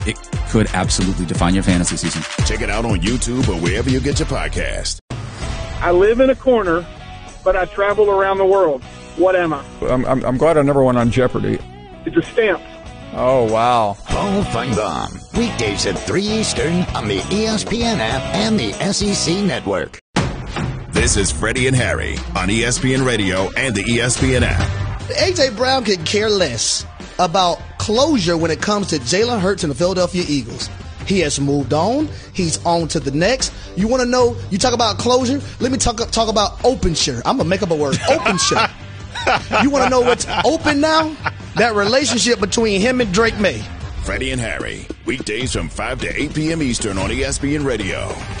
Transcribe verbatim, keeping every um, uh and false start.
it could absolutely define your fantasy season. Check it out on YouTube or wherever you get your podcast. I live in a corner, but I travel around the world. What am I? I'm, I'm, I'm glad I never went on Jeopardy. It's a stamp. Oh, wow. Paul Feinbaum, weekdays at three Eastern on the E S P N app and the S E C Network. This is Freddie and Harry on E S P N Radio and the E S P N app. A J. Brown could care less about closure when it comes to Jalen Hurts and the Philadelphia Eagles. He has moved on. He's on to the next. You want to know, you talk about closure? Let me talk, talk about open shirt. I'm going to make up a word. Open shirt. You want to know what's open now? That relationship between him and Drake May. Freddie and Harry, weekdays from five to eight p.m. Eastern on E S P N Radio.